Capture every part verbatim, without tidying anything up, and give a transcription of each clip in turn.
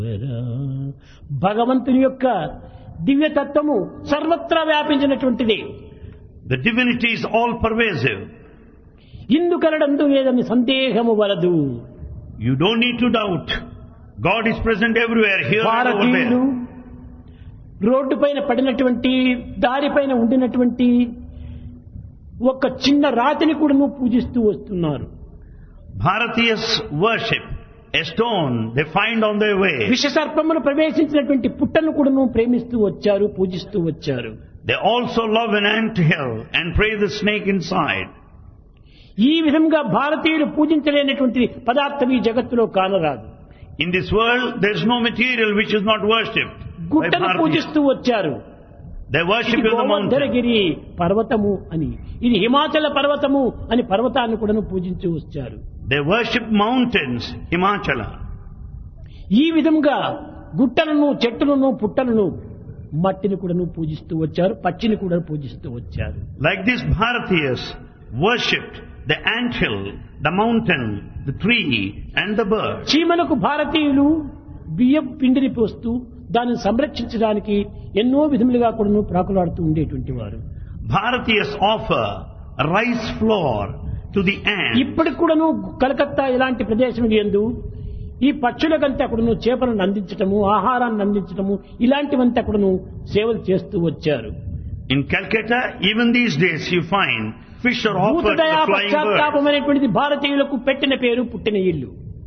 భగవంతుని యొక్క దివ్యతత్వము సర్వత్రా వ్యాపించినటువంటిది. The divinity is all pervasive. ఇందుకలడందు ఏదని సందేహము వలదు. You don't need to doubt. God is present everywhere, here and over భారతీయులు there. రోడ్డు పైన పడినటువంటి దారి పైన ఉండినటువంటి ఒక చిన్న రాతిని కూడా నువ్వు పూజిస్తూ వస్తున్నారు. Bharatiyas worship a stone they find on their way. విషసర్పమును ప్రవేశించినటువంటి పుట్టను కూడా నువ్వు ప్రేమిస్తూ వచ్చారు, పూజిస్తూ వచ్చారు. They also love an ant hill and pray the snake inside. ఈ విధంగా భారతీయులు పూజించలేనటువంటి పదార్థం ఈ జగత్తులో కానరాదు. In this world there is no material which is not worshipped by గుట్టను Bharatiyas. పూజిస్తూ వచ్చారు. They worship ఇది in the mountain. గోవర్ధనగిరి పర్వతము అని, ఇది హిమాచల పర్వతము అని పర్వతాన్ని కూడా పూజించి వచ్చారు. They worship mountains, Himachala. ఈ విధంగా గుట్టలను, చెట్టులను, పుట్టలను, మట్టిని కూడా పూజిస్తూ వచ్చారు, పచ్చిని కూడా పూజిస్తూ వచ్చారు. Like this, Bharatiyas worshipped the anthill, the mountain, the tree and the bird. చీమలకు భారతీయులు బియ్యం పిండిని పోస్తూ దాన్ని సంరక్షించడానికి ఎన్నో విధములుగా కూడా ప్రాకులాడుతూ ఉండేటువంటి వారు. Bharatiyas offer rice flour to the ant. ఇప్పటికి కూడాను కలకత్తా ఇలాంటి ప్రదేశం యందు ఈ పక్షులకంతా కూడాను చేపలను అందించటము, ఆహారాన్ని అందించటము, ఇలాంటివంతా కూడాను సేవలు చేస్తూ వచ్చారు. In Calcutta, even these days you find fish are offered to భూతదయా the flying birds. పశ్చాత్తాపం అనేటువంటిది భారతీయులకు పెట్టిన పేరు, పుట్టిన ఇల్లు.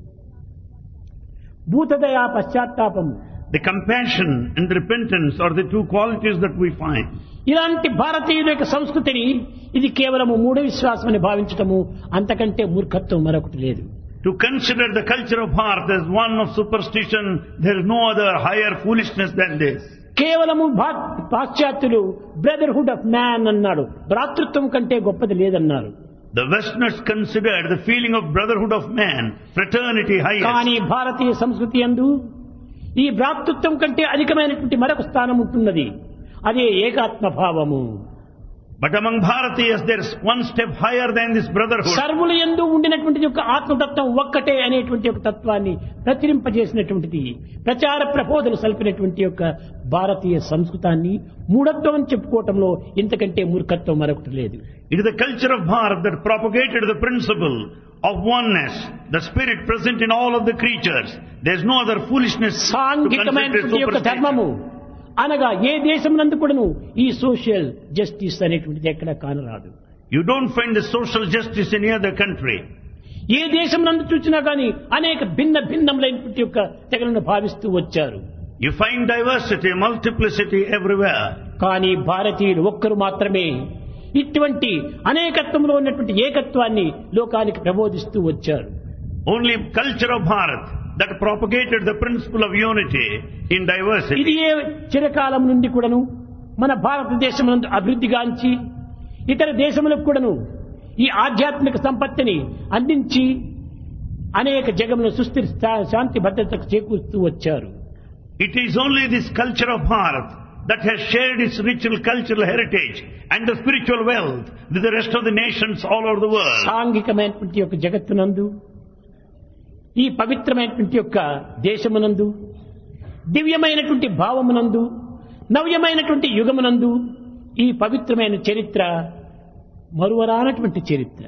భూతదయా పశ్చాత్తాపం, The compassion and the repentance are the two qualities that we find. ఇలాంటి భారతీయుల యొక్క సంస్కృతిని ఇది కేవలము మూఢ విశ్వాసం అని భావించటము అంతకంటే మూర్ఖత్వం మరొకటి లేదు. To consider the culture of Bharat as one of superstition, there is no other higher foolishness than this. కేవలము పాశ్చాత్యులు బ్రదర్హుడ్ ఆఫ్ మ్యాన్ అన్నాడు, భ్రాతృత్వం కంటే గొప్పది లేదన్నారు. The Westerners considered the feeling of brotherhood of man, fraternity highest. కానీ భారతీయ సంస్కృతి యందు ఈ భ్రాతృత్వం కంటే అధికమైనటువంటి మరొక స్థానం ఉంటున్నది, అదే ఏకాత్మ భావము. But among Bharatiyas there is one step higher than this brotherhood. సర్వుల యందు ఉండినటువంటి యొక్క ఆత్మతత్వం ఒక్కటే అనేటువంటి ఒక తత్వాన్ని ప్రచురింపజేసినటువంటిది, ప్రచార ప్రబోధన సల్పినటువంటి యొక్క భారతీయ సంస్కృతాన్ని మూఢత్వం అని చెప్పుకోవటంలో ఇంతకంటే మూర్ఖత్వం మరొకటి లేదు. It is the culture of Bharat that propagated the principle of oneness, the spirit present in all of the creatures. There is no other foolishness to consider సాంఘికమైనటువంటి యొక్క ధర్మము superstition. అనగా ఏ దేశం నందు కూడాను ఈ సోషల్ జస్టిస్ అనేటువంటిది ఎక్కడ కానరాదు. You don't find the social justice in any other country. ఏ దేశం నందు చూసినా గానీ అనేక భిన్న భిన్నములైనటువంటి యొక్క తెగలను భావిస్తూ వచ్చారు. You find diversity, multiplicity everywhere. కానీ భారతీయులు ఒక్కరు మాత్రమే ఇటువంటి అనేకత్వంలో ఉన్నటువంటి ఏకత్వాన్ని లోకానికి ప్రబోధిస్తూ వచ్చారు. Only culture of Bharat that propagated the principle of unity in diversity. ఇది ఏ చిరకాలం నుండి కూడాను మన భారతదేశం నందు అభివృద్ధిగాంచి ఇతర దేశములకు కూడాను ఈ ఆధ్యాత్మిక సంపత్తిని అందించి అనేక జగముల సుస్థిర శాంతి భద్రతకు చేకూరుస్తూ వచ్చారు. It is only this culture of Bharat that has shared its ritual cultural heritage and the spiritual wealth with the rest of the nations all over the world. సాంఘికమైనటువంటి యొక్క జగత్తునందు, ఈ పవిత్రమైనటువంటి యొక్క దేశమునందు, దివ్యమైనటువంటి భావమునందు, నవ్యమైనటువంటి యుగమునందు ఈ పవిత్రమైన చరిత్ర మరువరానటువంటి చరిత్ర.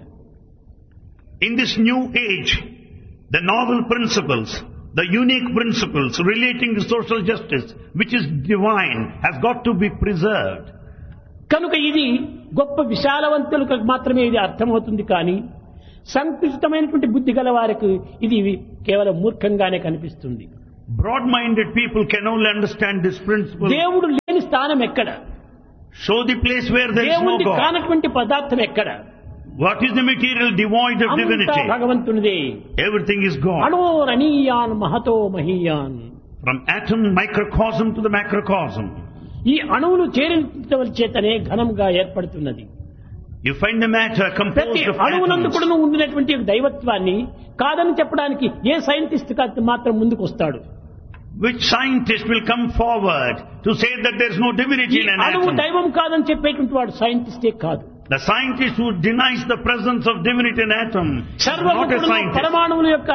In this new age, the novel principles, the unique principles relating to social justice, which is divine, has got to be preserved. కనుక ఇది గొప్ప విశాలవంతులకు మాత్రమే ఇది అర్థమవుతుంది, కానీ సంకుచితమైనటువంటి బుద్ధి గల వారికి ఇది కేవలం మూర్ఖంగానే కనిపిస్తుంది. Broad-minded people can only understand this principle. దేవుడు లేని స్థానం ఎక్కడ? Show the place where there is no దేవుడి God. కానటువంటి పదార్థం ఎక్కడ? What is the material devoid of అంతా divinity? భగవంతునిదే. Everything is God. అణోరణీయాన్ Mahato మహీయాన్. From atom, microcosm to the macrocosm. ఈ అణువులు చేరించవల చేతనే ఘనంగా ఏర్పడుతున్నది. You find the matter ప్రతి composed of అణువునందు atoms. కూడా ఉండినటువంటి దైవత్వాన్ని కాదని చెప్పడానికి ఏ సైంటిస్ట్ మాత్రం ముందుకు వస్తాడు? Which scientist will come forward to say that there is no divinity ఈ in an అణువు atom? దైవం కాదని చెప్పేటువంటి వాడు సైంటిస్టే కాదు. The scientist who denies the presence of divinity in atom is సర్వము not a కూడా scientist. పరమాణువుల యొక్క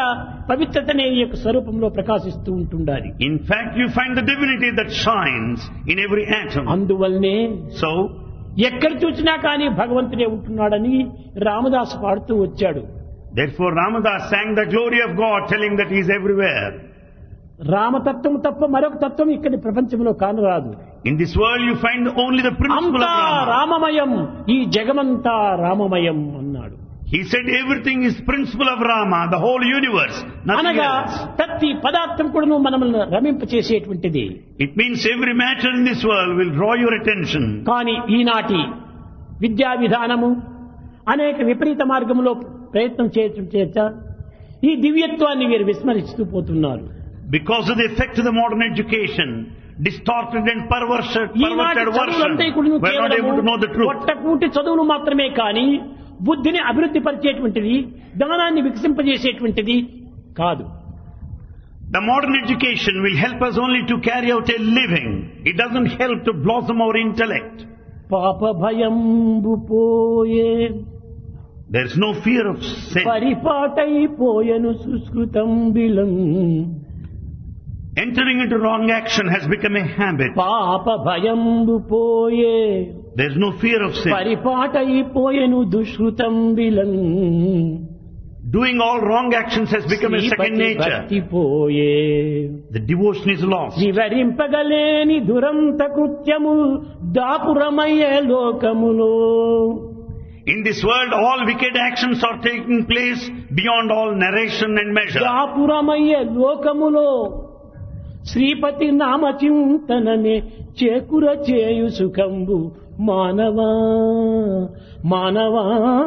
పవిత్రతనే ఈ యొక్క స్వరూపంలో ప్రకాశిస్తూ ఉంటుండాలి. In fact, you find the divinity that shines in every atom. అందువల్లనే So, ఎక్కడ చూసినా కానీ భగవంతుడే ఉంటున్నాడని రామదాసు పాడుతూ వచ్చాడు. therefore Ramadas sang the glory of God, telling that He is everywhere. రామతత్వం తప్ప మరొక తత్వం ఇక్కడ ప్రపంచంలో కానరాదు. In this world you find only the principle అంతా of Rama. రామమయం, ఈ జగమంతా రామమయం అన్నాడు. He said everything is principle of Rama, the whole universe, nothing అనగా else. ప్రతి పదార్థం కూడా మనల్ని రమింపచేసేటువంటిది. It means every matter in this world will draw your attention. కానీ ఈనాటి విద్యా విధానము అనేక విపరీత మార్గంలో ప్రయత్నం చేయటం చేత ఈ దివ్యత్వాన్ని వీరు విస్మరిస్తూ పోతున్నారు. Because of the effect of the modern education, distorted and perverted, perverted version, we are not able to know the truth. ఒట్టకూటి చదువులు మాత్రమే కానీ బుద్ధిని అభివృద్ధి పరిచేటువంటిది, జ్ఞానాన్ని వికసింపజేసేటువంటిది కాదు. The modern education will help us only to carry out a living. It doesn't help to blossom our intellect. పాప భయంబు పోయే, There is no fear of sin. పరిపాటైపోయెను సుస్కృతం బిలం. Entering into wrong action has become a habit. పాప భయంబు పోయే, There is no fear of sin. పరిపాటైపోయెను దుష్కృతం బిలం. Doing all wrong actions has become a second nature. పోయే, The devotion is lost. వివరింపగలేని దురంత కృత్యము దాపురమయ్యే లోకములో. In this world, all wicked actions are taking place beyond all narration and measure. దాపురమయ్యే లోకములో శ్రీపతి నామచింతనమే చేకుర చేయు సుఖంబు మానవా మానవా.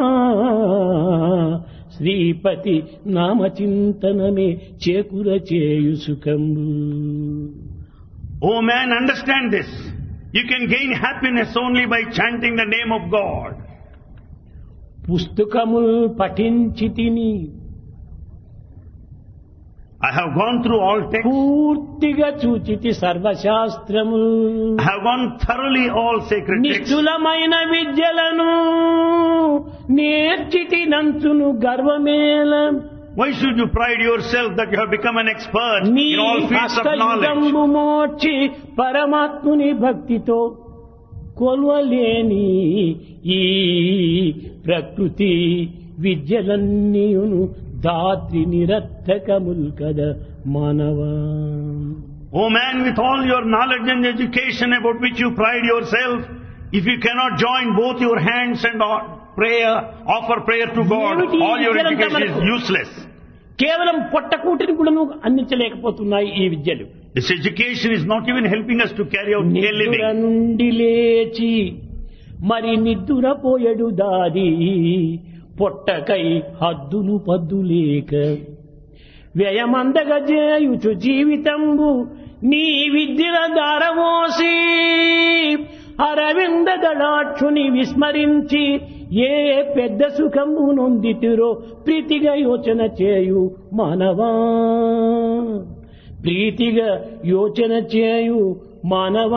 శ్రీపతి నామచింతనమే చేకుర చేయు సుఖంబు. Oh man, understand this. You can gain happiness only by chanting the name of God. పుస్తకముల్ పఠించితిని, I have gone through all texts. పూర్తిగా చూచితి సర్వశాస్త్రముల్. I have gone thoroughly all sacred texts. నిశ్చలమైన విద్యలను నేర్చితి నంచును గర్వమేల. Why should you pride yourself that you have become an expert నీ in all fields of knowledge? హస్తయుగంబు మోర్చి పరమాత్ముని భక్తితో కొల్వలేని ఈ ప్రకృతి విద్యలన్నీయును దాత్రి నిరర్థకముల్ కద మానవా. Oh man, with all your knowledge and education about which you pride yourself, if you cannot join both your hands and prayer, offer prayer to God, all your education is useless. కేవలం పొట్టకూటిని కూడా అందించలేకపోతున్నాయి ఈ విద్యలు. This education is not even helping us to carry out a నిద్ర living. నుండి లేచి మరి నిద్రపోయడు దాది, పొట్టకై హద్దును పద్దులేక వ్యయమందగా చేయుచు జీవితంబు నీ విద్యల దారవోసి. అరవింద దళాక్షుని విస్మరించి ఏ పెద్ద సుఖము నొందితిరో ప్రీతిగా యోచన చేయు మానవా. ప్రీతిగా యోచన చేయు మానవా.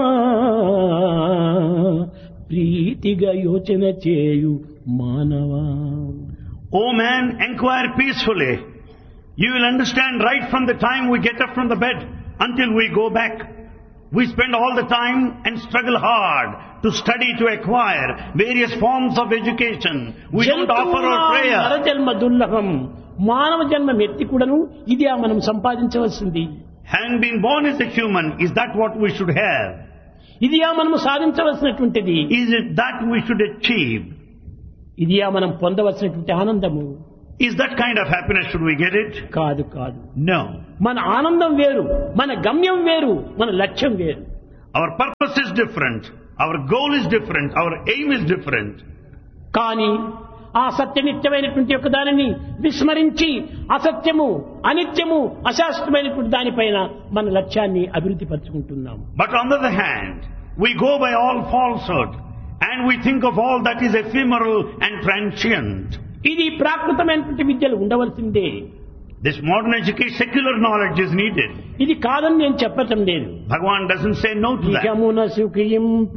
ప్రీతిగా యోచన చేయు మానవా. Oh man, inquire peacefully. You will understand right from the time we get up from the bed until we go back. We spend all the time and struggle hard to study, to acquire various forms of education. We don't offer our prayer. నరజన్మ దుర్లభం, మానవ జన్మ ఎత్తి కూడాను ఇది మనం సంపాదించవలసింది. Having been born as a human, is that what we should have? ఇది మనం సాధించవలసినటువంటిది. Is it that we should achieve? ఇది మనం పొందవలసినటువంటి ఆనందము. Is that kind of happiness, should we get it? కాదు కాదు. No. మన ఆనందం వేరు, మన గమ్యం వేరు, మన లక్ష్యం వేరు. Our purpose is different. Our goal is different. Our aim is different. కానీ ఆ సత్యనిత్యమైనటువంటి యొక్క దానిని విస్మరించి అసత్యము, అనిత్యము, అశాశ్వతమైనటువంటి దానిపైన మన లక్ష్యాన్ని అభివృద్ధి పరుచుకుంటున్నాం. But on the other hand, we go by all falsehood and we think of all that is ephemeral and transient. ఇది ప్రాకృతమైనటువంటి విద్యలు ఉండవలసిందే. This modern education, secular knowledge is needed. ఇది కాదని నేను చెప్పటం లేదు. Bhagavan doesn't say no to that. ఇహమున సుఖయింప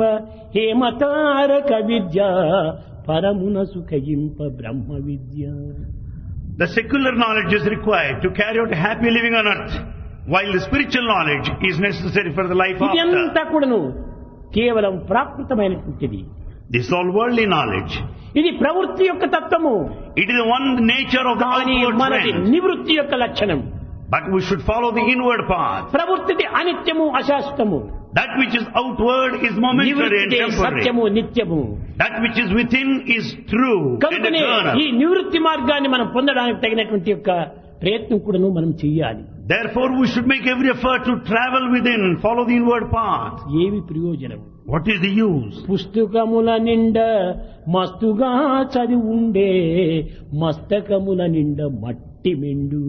హేమతారక Vidya, పరమున సుఖయింప Brahma Vidya. The secular knowledge is required to carry out a happy living on earth, while the spiritual knowledge is necessary for the life ఇది after. అంతా కూడాను కేవలం ప్రాకృతమైనటువంటిది. This is all worldly knowledge. ఇది ప్రవృత్తి యొక్క తత్వము. It is the one nature of the కానీ outward మనది trend. నివృత్తి యొక్క లక్షణం. But we should follow the inward path. ప్రవృత్తి అనిత్యము అశాశ్వతము. That which is outward is momentary and నివృత్తి temporary. సత్యము నిత్యము. That which is within is true and కనుకనే eternal. ఈ నివృత్తి మార్గాన్ని మనం పొందడానికి తగినటువంటి యొక్క ప్రయత్నం కూడాను మనం చెయ్యాలి. Therefore we should make every effort to travel within, follow the inward path. ఏమి ప్రయోజనం? What is the use? పుస్తకముల నిండ మస్తుగా చదివి ఉండే మస్తకముల నిండ మట్టి మెండు.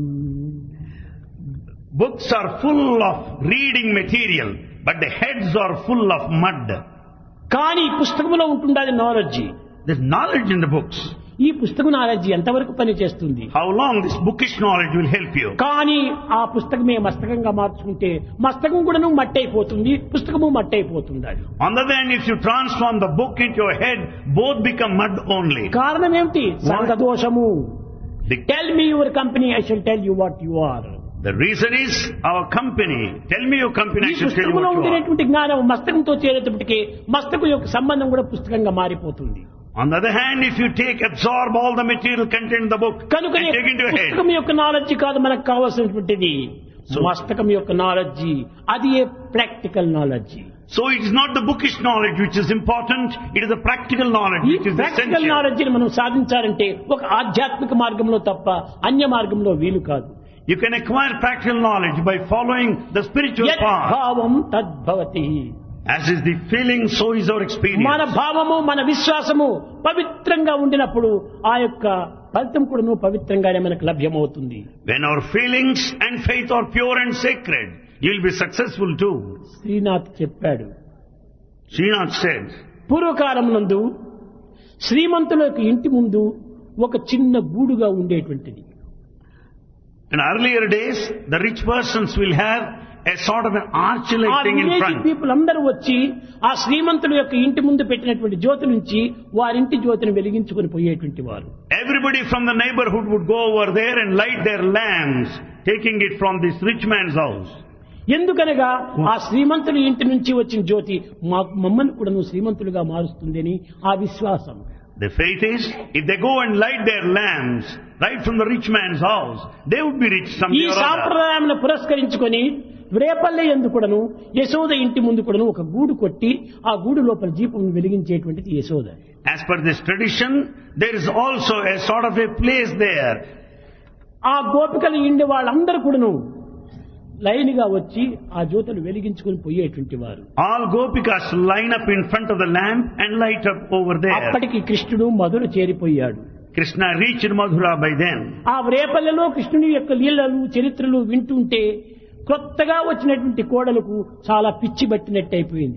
Books are full of reading material, but the heads are full of mud. కానీ పుస్తకములో ఉంటుండాలి knowledge. There's knowledge in the books. ఈ పుస్తక నాలెడ్జ్ ఎంతవరకు పనిచేస్తుంది? How long this bookish knowledge will help you? కానీ ఆ పుస్తకమే మస్తకంగా మార్చుకుంటే మస్తకం కూడాను మట్టి అయిపోతుంది, పుస్తకము మట్టి అయిపోతుంది. On the other hand, if you transform the book into your head, both become mud only. కారణం ఏమిటి? సంఘదోషము. The, tell me your company, I shall tell you what you are. the reason is our company. Tell me your company, ఈ I should tell you పుస్తకంలో what you are. ఉండేటువంటి జ్ఞానం మస్తకంతో చేరేటప్పటికీ మస్తకం యొక్క సంబంధం కూడా పుస్తకంగా మారిపోతుంది. On the other hand, if you take, absorb all the material content in the book and కనుకనే take into your head, పుస్తకం యొక్క నాలెడ్జ్ కాదు మనకు కావాల్సినటువంటిది, మస్తకం యొక్క నాలెడ్జ్. అది a practical knowledge. so it is not the bookish knowledge which is important, it is the practical knowledge ఈ which is practical essential. Knowledge ని మనం సాధించాలంటే ఒక ఆధ్యాత్మిక మార్గంలో తప్ప అన్య మార్గంలో వీలు కాదు. You can acquire practical knowledge by following the spiritual యత్ path. భావం తద్భవతి. As is the feeling, so is our మన experience. భావము మన విశ్వాసము పవిత్రంగా ఉండినప్పుడు ఆ యొక్క ఫలితం కూడాను పవిత్రంగానే మనకు లభ్యమవుతుంది. When our feelings and faith are pure and sacred, you will be successful too. Srinath చెప్పాడు, Srinath said, పూర్వకాలం నందు శ్రీమంతుల యొక్క ఇంటి ముందు ఒక చిన్న గూడుగా ఉండేటువంటిది. in earlier days, the rich persons will have a sort of an arch ఆ like thing in village front. People అందరూ వచ్చి ఆ శ్రీమంతుల యొక్క ఇంటి ముందు పెట్టినటువంటి జ్యోతి నుంచి వారింటి జ్యోతిని వెలిగించుకొని పోయేటువంటి వారు. Everybody from the neighborhood would go over there and light their lamps, taking it from this rich man's house. ఎందుకనగా ఆ శ్రీమంతుల ఇంటి నుంచి వచ్చిన జ్యోతి మా మమ్మల్ని కూడా నువ్వు శ్రీమంతులుగా మారుస్తుందని ఆ విశ్వాసం. The faith is, if they go and light their lamps right from the rich man's house, they would be rich ఈ someday or other. సాంప్రదాయాన్ని పురస్కరించుకొని రేపల్లె ఎందు కూడాను యశోద ఇంటి ముందు కూడాను ఒక గూడు కొట్టి ఆ గూడు లోపల దీపం వెలిగించేటువంటిది Yashoda. As per this tradition, there is also a sort of a place there. ఆ గోపికలు ఇండి వాళ్ళందరూ కూడాను లైన్ గా వచ్చి ఆ జ్యోతులు వెలిగించుకొని పోయేటువంటి వారు. All gopikas line up in front of the lamp and light up over there. అప్పటికి కృష్ణుడు మధుర చేరిపోయాడు. Krishna reached Madhura by then. ఆ రేపల్లెలో కృష్ణుని యొక్క లీలలు చరిత్రలు వింటుంటే కొత్తగా వచ్చినటువంటి కోడలకు చాలా పిచ్చి పట్టినట్టు అయిపోయింది.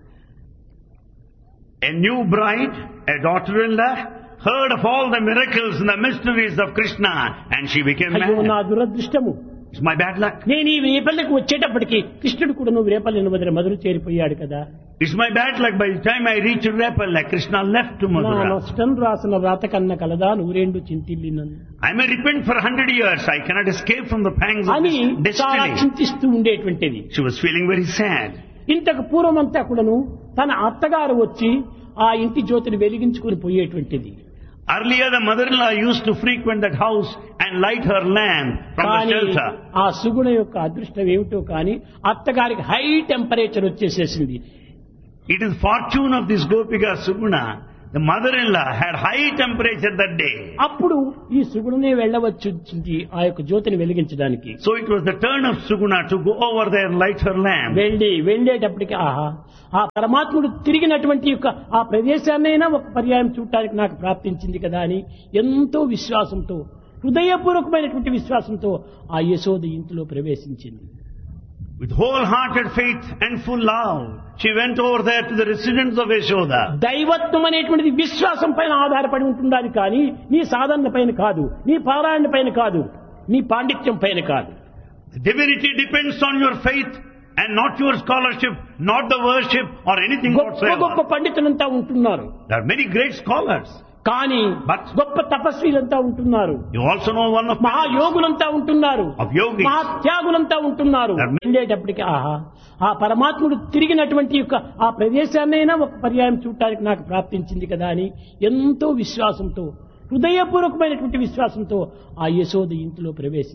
A new bride, a daughter-in-law, heard of all the miracles and the mysteries of Krishna, and she became అయ్యో నా mad. దురదృష్టము, It's my bad luck. నేను ఈ రేపల్లెకు వచ్చేటప్పటికి కృష్ణుడు కూడా నువ్వు రేపల్లెను వదిలి మధుర చేరిపోయాడు కదా. It's my bad luck. By the time I reached Repalla, Krishna left to నా Madhura. నష్టం రాసిన రాత కన్న కలదా నూరేండు చింతిల్లినను I may repent for a hundred years. I cannot escape from the pangs of అని this చాలా destiny. చింతిస్తూ ఉండేటువంటిది. She was feeling very sad. ఇంతకు పూర్వమంతా కూడాను తన అత్తగారు వచ్చి ఆ ఇంటి జ్యోతిని వెలిగించుకుని పోయేటువంటిది. Earlier, the mother-in-law used to frequent that house and light her lamp from the కానీ shelter. ఆ సుగుణ యొక్క అదృష్టం ఏమిటో కానీ అత్తగారికి high temperature వచ్చేసేసింది. It is fortune of this Gopika Suguna. The mother-in-law had high temperature that day. అప్పుడు ఈ సుగుణనే వెళ్ళవచ్చు ఆ యొక్క జ్యోతిని వెలిగించడానికి. So it was the turn of Suguna to go over there and light her lamp. వెళ్ళి వెళ్ళేటప్పటికి ఆహా ఆ పరమాత్ముడు తిరిగినటువంటి యొక్క ఆ ప్రదేశాన్నైనా ఒక పర్యాయం చూడటానికి నాకు ప్రాప్తించింది కదా అని ఎంతో విశ్వాసంతో, హృదయపూర్వకమైనటువంటి విశ్వాసంతో ఆ యశోద ఇంటిలో ప్రవేశించింది. With wholehearted faith and full love, she went over there to the residence of Yashoda. దైవత్వం అనేటువంటిది విశ్వాసం పైన ఆధారపడి ఉంటుండాలి కానీ నీ సాధన పైన కాదు, నీ పారాయణ పైన కాదు, నీ పాండిత్యం పైన కాదు. Divinity depends on your faith and not your scholarship, not the worship or anything గొప్ప గొప్ప whatsoever. పండితులంతా ఉంటున్నారు There are many great scholars. కానీ But- గొప్ప తపస్వీలంతా ఉంటున్నారు, You also know one of మహాయోగులంతా ఉంటున్నారు, Of yogis. మహాత్యాగులంతా ఉంటున్నారు. There are many- వెళ్ళేటప్పటికి ఆహా ఆ పరమాత్ముడు తిరిగినటువంటి యొక్క ఆ ప్రదేశాన్నైనా ఒక పర్యాయం చూడటానికి నాకు ప్రాప్తించింది కదా అని ఎంతో విశ్వాసంతో, హృదయపూర్వకమైనటువంటి విశ్వాసంతో ఆ యశోద ఇంటిలో ప్రవేశించారు.